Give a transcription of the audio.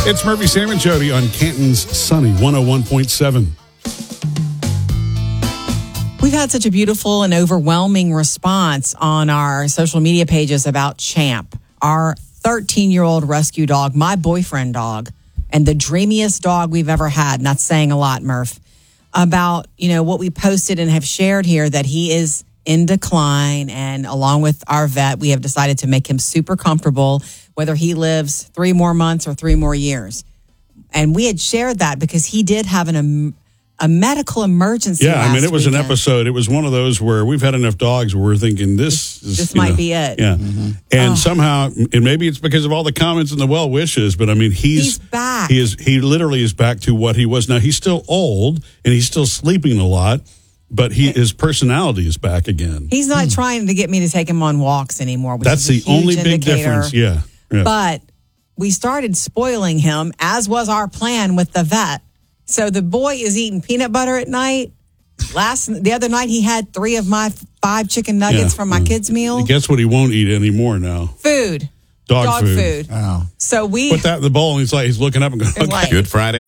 It's Murphy, Sam, and Jody on Canton's Sunny 101.7. We've had such a beautiful and overwhelming response on our social media pages about Champ, our 13-year-old rescue dog, my boyfriend dog, and the dreamiest dog we've ever had. And that's saying a lot, Murph, about, what we posted and have shared here, that he is in decline. And along with our vet, we have decided to make him super comfortable, whether he lives 3 more months or 3 more years. And we had shared that because he did have a medical emergency. Yeah, it was weekend. an episode. It was one of those where we've had enough dogs where we're thinking this might be it. Yeah. Mm-hmm. And somehow, and maybe it's because of all the comments and the well wishes, but he's back. He literally is back to what he was. Now, he's still old and he's still sleeping a lot, but his personality is back again. He's not trying to get me to take him on walks anymore. That's the only big difference. Yeah. But we started spoiling him, as was our plan with the vet. So the boy is eating peanut butter at night. The other night, he had 3 of my 5 chicken nuggets from my kids' meal. Guess what he won't eat anymore now? Food. Dog food. Wow. So we put that in the bowl, and he's looking up and going, okay. Good Friday.